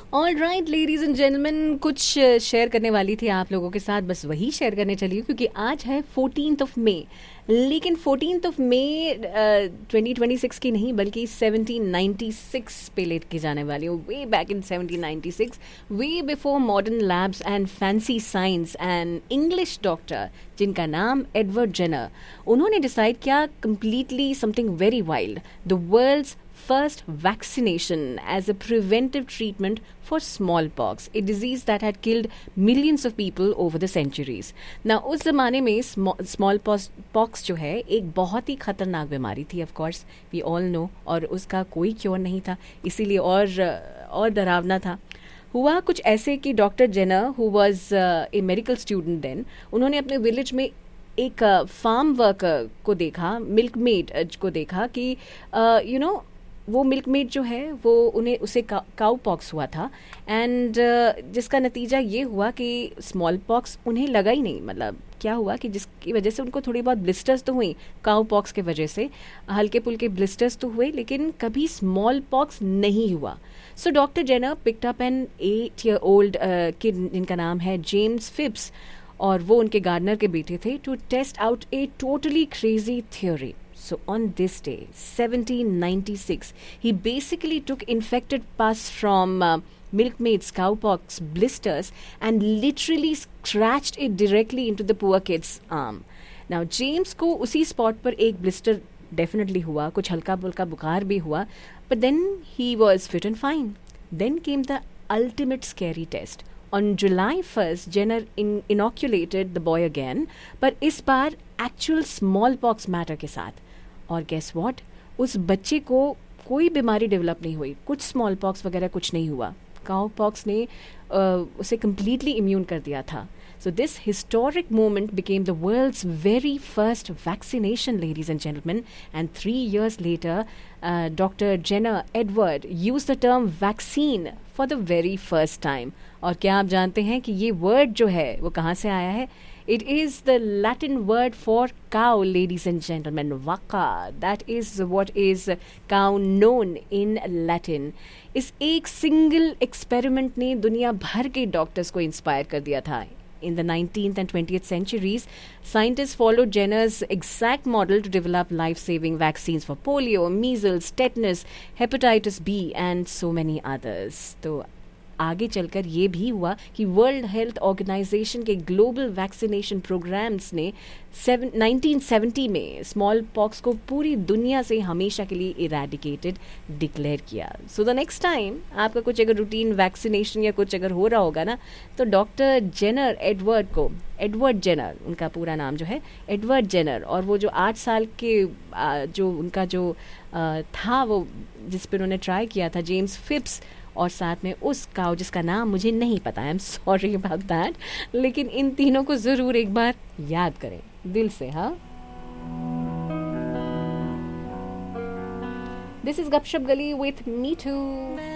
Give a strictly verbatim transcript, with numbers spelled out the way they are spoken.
All right ladies and gentleman, कुछ share करने वाली थी आप लोगों के साथ, बस वही शेयर करने चली हूँ क्योंकि आज है फोर्टीन्थ ऑफ मई। लेकिन fourteenth of May twenty twenty six की नहीं बल्कि सेवनटीन नाइंटी सिक्स पे लेके जाने वाली हूँ। Way back in seventeen ninety six, way before modern labs and fancy science, and English doctor जिनका नाम एडवर्ड जेनर, उन्होंने डिसाइड किया completely something very wild, the world's first vaccination as a preventive treatment for smallpox, a disease that had killed millions of people over the centuries. Now उस ज़माने में smallpox pox जो है एक बहुत ही खतरनाक बीमारी थी, of course we all know, और उसका कोई क्योर नहीं था, इसीलिए और और डरावना था। हुआ कुछ ऐसे कि doctor Jenner who was a medical student then, उन्होंने अपने विलेज में एक फार्म uh, वर्कर को देखा, मिल्क मेड uh, को देखा कि you uh, no you know, वो मिल्क मेड जो है वो उन्हें उसे का, काउ पॉक्स हुआ था, एंड uh, जिसका नतीजा ये हुआ कि स्मॉल पॉक्स उन्हें लगा ही नहीं। मतलब क्या हुआ कि जिसकी वजह से उनको थोड़ी बहुत ब्लिस्टर्स तो हुई, काउ पॉक्स के वजह से हल्के पुल्के ब्लिस्टर्स तो हुए, लेकिन कभी स्मॉल पॉक्स नहीं हुआ। So doctor Jenner picked up an eight year old kid जिनका नाम है जेम्स फिप्स, और वो उनके गार्डनर के बेटे थे, to test out a totally crazy theory. So on this day, seventeen ninety-six, he basically took infected pus from uh, milkmaid's cowpox blisters and literally scratched it directly into the poor kid's arm. Now James को उसी spot पर एक blister definitely हुआ, कुछ हल्का बुल्का बुखार भी हुआ, but then he was fit and fine. Then came the ultimate scary test. On July first, Jenner in- inoculated the boy again, पर इस बार actual smallpox matter के साथ। और गेस व्हाट, उस बच्चे को कोई बीमारी डेवलप नहीं हुई, कुछ स्मॉल पॉक्स वगैरह कुछ नहीं हुआ। काउ पॉक्स ने uh, उसे कम्प्लीटली इम्यून कर दिया था। So this historic moment became the world's very first vaccination, ladies and gentleman, and three years later doctor Jenner Edward use the term vaccine for the very first time. और क्या आप जानते हैं कि ये वर्ड जो है वो कहाँ से आया है? It is the Latin word for cow, ladies and gentlemen, vacca. That is what is cow known in Latin. इस एक सिंगल एक्सपेरिमेंट ने दुनिया भर के डॉक्टर्स को इंस्पायर कर दिया था। In the nineteenth and twentieth centuries, scientists followed Jenner's exact model to develop life-saving vaccines for polio, measles, tetanus, hepatitis B, and so many others. तो आगे चलकर ये भी हुआ कि वर्ल्ड हेल्थ ऑर्गेनाइजेशन के ग्लोबल वैक्सीनेशन प्रोग्राम्स ने nineteen seventy में स्मॉल पॉक्स को पूरी दुनिया से हमेशा के लिए इरेडिकेटेड डिक्लेयर किया। सो द नेक्स्ट टाइम आपका कुछ अगर रूटीन वैक्सीनेशन या कुछ अगर हो रहा होगा ना, तो डॉक्टर जेनर एडवर्ड को, एडवर्ड जेनर उनका पूरा नाम जो है, एडवर्ड जेनर, और वो जो आठ साल के जो उनका जो था वो जिस पर उन्होंने ट्राई किया था, जेम्स फिप्स, और साथ में उस काउ जिसका नाम मुझे नहीं पता, I am sorry about that, लेकिन इन तीनों को ज़रूर एक बार याद करें दिल से। हाँ, दिस इज गपशप गली विथ मी टू।